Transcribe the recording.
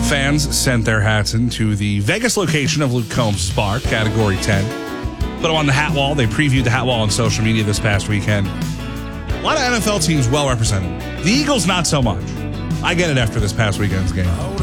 fans sent their hats into the Vegas location of Luke Combs' bar, Category 10. Put them on the hat wall. They previewed the hat wall on social media this past weekend. A lot of NFL teams well represented. The Eagles, not so much. I get it after this past weekend's game.